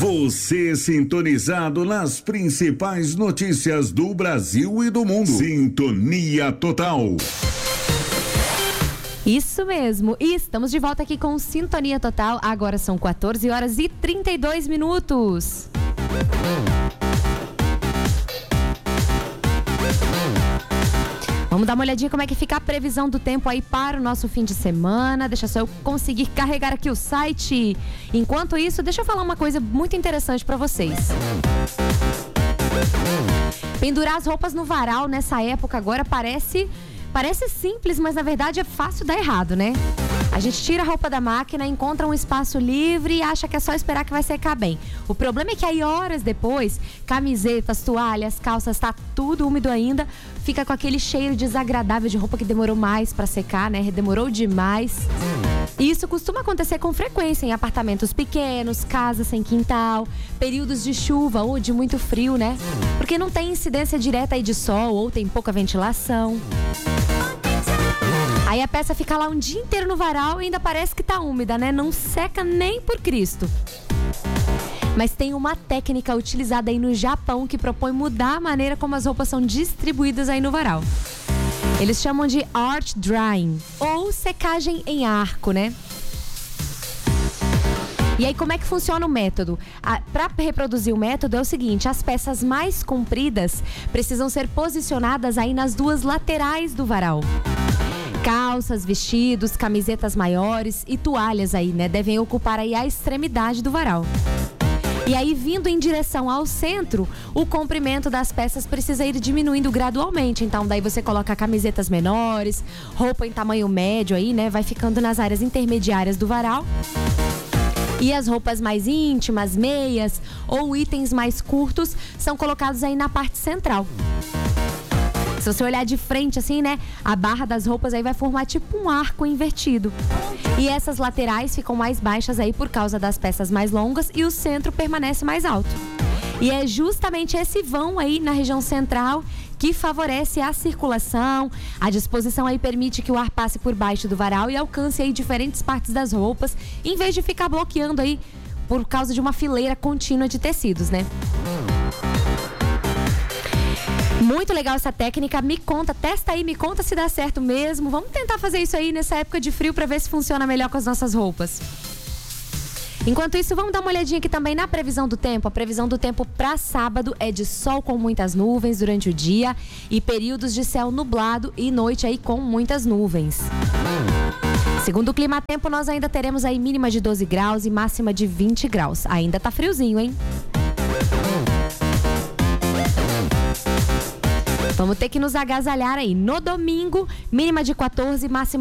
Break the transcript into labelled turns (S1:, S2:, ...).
S1: Você sintonizado nas principais notícias do Brasil e do mundo. Sintonia Total.
S2: Isso mesmo, e estamos de volta aqui com Sintonia Total. Agora são 14h32. Vamos dar uma olhadinha como é que fica a previsão do tempo aí para o nosso fim de semana. Deixa só eu conseguir carregar aqui o site. Enquanto isso, deixa eu falar uma coisa muito interessante para vocês. Pendurar as roupas no varal nessa época agora parece simples, mas na verdade é fácil dar errado, né? A gente tira a roupa da máquina, encontra um espaço livre e acha que é só esperar que vai secar bem. O problema é que aí horas depois, camisetas, toalhas, calças, tá tudo úmido ainda, fica com aquele cheiro desagradável de roupa que demorou mais pra secar, né? Demorou demais. E isso costuma acontecer com frequência em apartamentos pequenos, casas sem quintal, períodos de chuva ou de muito frio, né? Porque não tem incidência direta aí de sol ou tem pouca ventilação. Aí a peça fica lá um dia inteiro no varal e ainda parece que tá úmida, né? Não seca nem por Cristo. Mas tem uma técnica utilizada aí no Japão que propõe mudar a maneira como as roupas são distribuídas aí no varal. Eles chamam de arch drying, ou secagem em arco, né? E aí, como é que funciona o método? Para reproduzir o método é o seguinte: as peças mais compridas precisam ser posicionadas aí nas duas laterais do varal. Calças, vestidos, camisetas maiores e toalhas aí, né? Devem ocupar aí a extremidade do varal. E aí, vindo em direção ao centro, o comprimento das peças precisa ir diminuindo gradualmente. Então, daí você coloca camisetas menores, roupa em tamanho médio aí, né? Vai ficando nas áreas intermediárias do varal. E as roupas mais íntimas, meias ou itens mais curtos são colocados aí na parte central. Se você olhar de frente assim, né, a barra das roupas aí vai formar tipo um arco invertido. E essas laterais ficam mais baixas aí por causa das peças mais longas e o centro permanece mais alto. E é justamente esse vão aí na região central que favorece a circulação. A disposição aí permite que o ar passe por baixo do varal e alcance aí diferentes partes das roupas, em vez de ficar bloqueando aí por causa de uma fileira contínua de tecidos, né? Muito legal essa técnica, me conta, testa aí, me conta se dá certo mesmo. Vamos tentar fazer isso aí nessa época de frio para ver se funciona melhor com as nossas roupas. Enquanto isso, vamos dar uma olhadinha aqui também na previsão do tempo. A previsão do tempo para sábado é de sol com muitas nuvens durante o dia e períodos de céu nublado e noite aí com muitas nuvens. Segundo o Clima Tempo, nós ainda teremos aí mínima de 12 graus e máxima de 20 graus. Ainda tá friozinho, hein? Vamos ter que nos agasalhar aí. No domingo, mínima de 14, máxima